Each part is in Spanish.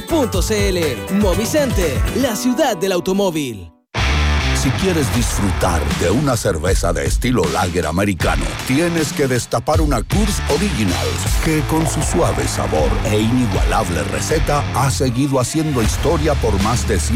Movicenter.cl. Movicenter, la ciudad del automóvil. Si quieres disfrutar de una cerveza de estilo lager americano, tienes que destapar una Coors Original, que con su suave sabor e inigualable receta ha seguido haciendo historia por más de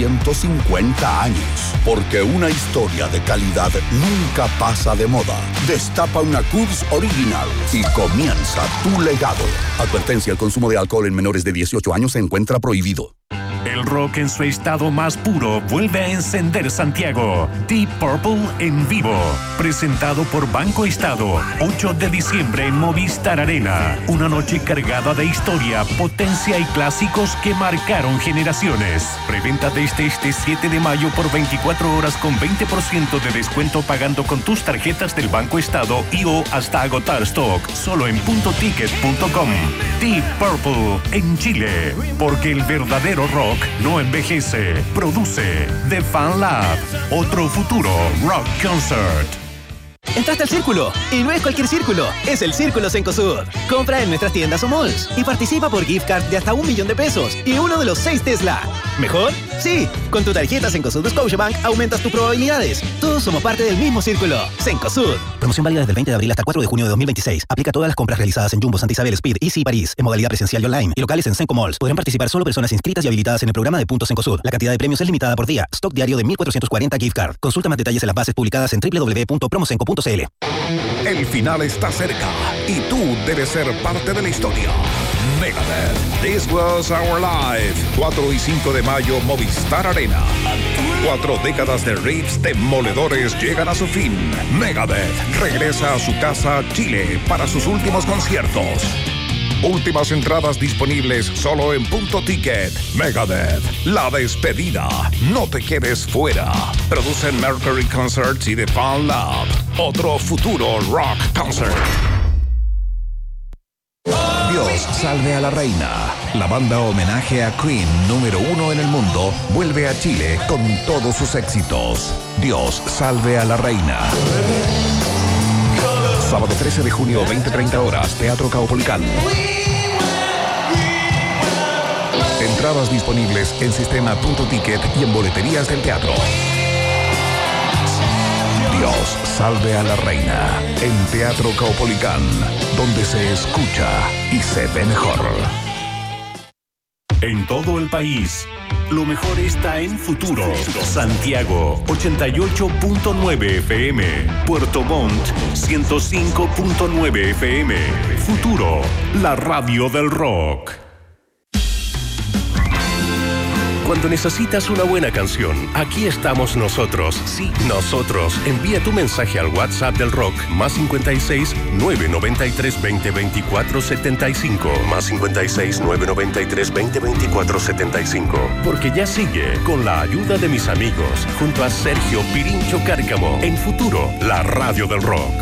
150 años. Porque una historia de calidad nunca pasa de moda. Destapa una Coors Original y comienza tu legado. Advertencia: el consumo de alcohol en menores de 18 años se encuentra prohibido. El rock en su estado más puro vuelve a encender Santiago. Deep Purple en vivo. Presentado por Banco Estado. 8 de diciembre en Movistar Arena. Una noche cargada de historia, potencia y clásicos que marcaron generaciones. Preventa desde este 7 de mayo por 24 horas con 20% de descuento pagando con tus tarjetas del Banco Estado y o hasta agotar stock. Solo en puntoticket.com. Deep Purple en Chile. Porque el verdadero rock no envejece. Produce The Fan Lab. Otro futuro rock concert. Entraste al Círculo, y no es cualquier círculo, es el Círculo Cencosud. Compra en nuestras tiendas o malls y participa por gift card de hasta $1.000.000 y uno de los 6 Tesla. ¿Mejor? Sí, con tu tarjeta Cencosud de Scotiabank aumentas tus probabilidades. Todos somos parte del mismo Círculo. Cencosud. Promoción válida desde el 20 de abril hasta el 4 de junio de 2026. Aplica a todas las compras realizadas en Jumbo, Santa Isabel, Speed, Easy y París, en modalidad presencial y online, y locales en Cenco Malls. Podrán participar solo personas inscritas y habilitadas en el programa de Puntos Cencosud. La cantidad de premios es limitada por día. Stock diario de 1.440 gift card. Consulta más detalles en las bases publicadas en www.promocenco.cl. El final está cerca y tú debes ser parte de la historia. Megadeth, This Was Our Life. 4 y 5 de mayo, Movistar Arena. 4 décadas de riffs demoledores llegan a su fin. Megadeth regresa a su casa, Chile, para sus últimos conciertos. Últimas entradas disponibles solo en Punto Ticket. Megadeth, la despedida. No te quedes fuera. Producen Mercury Concerts y The Fan Lab. Otro futuro rock concert. Dios salve a la reina. La banda homenaje a Queen número 1 en el mundo vuelve a Chile con todos sus éxitos. Dios salve a la reina. Sábado 13 de junio, 20:30 horas, Teatro Caupolicán. Entradas disponibles en sistema.ticket y en boleterías del teatro. Dios salve a la reina. En Teatro Caupolicán, donde se escucha y se ve mejor. En todo el país, lo mejor está en Futuro. Santiago, 88.9 FM. Puerto Montt, 105.9 FM. Futuro, la radio del rock. Cuando necesitas una buena canción, aquí estamos nosotros. Sí, nosotros. Envía tu mensaje al WhatsApp del rock, +56 993 20 24 75. +56 993 20 24 75. Porque ya sigue, con la ayuda de mis amigos, junto a Sergio Pirincho Cárcamo, en Futuro, la radio del rock.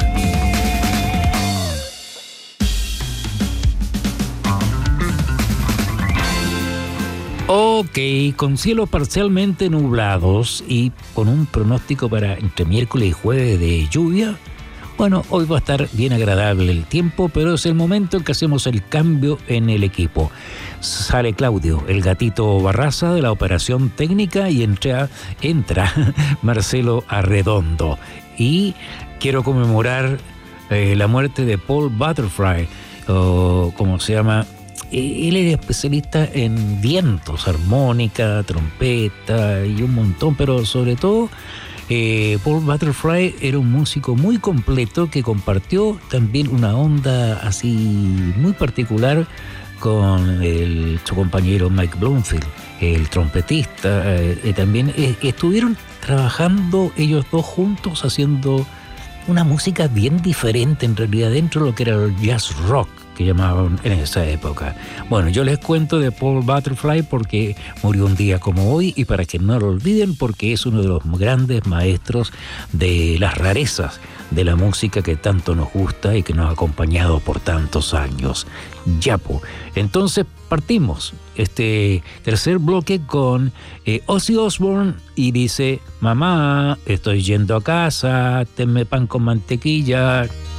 Ok, con cielos parcialmente nublados y con un pronóstico para entre miércoles y jueves de lluvia. Bueno, hoy va a estar bien agradable el tiempo, pero es el momento en que hacemos el cambio en el equipo. Sale Claudio, el gatito Barraza de la operación técnica, y entra Marcelo Arredondo. Y quiero conmemorar la muerte de Paul Butterfly, o como se llama. Él era especialista en vientos, armónica, trompeta y un montón, pero sobre todo Paul Butterfly era un músico muy completo que compartió también una onda así muy particular con su compañero Mike Bloomfield, el trompetista. También estuvieron trabajando ellos dos juntos haciendo una música bien diferente en realidad dentro de lo que era el jazz rock que llamaban en esa época. Bueno, yo les cuento de Paul Butterfly porque murió un día como hoy, y para que no lo olviden, porque es uno de los grandes maestros de las rarezas de la música que tanto nos gusta y que nos ha acompañado por tantos años. Yapo. Entonces partimos este tercer bloque con Ozzy Osbourne, y dice: mamá, estoy yendo a casa, tenme pan con mantequilla.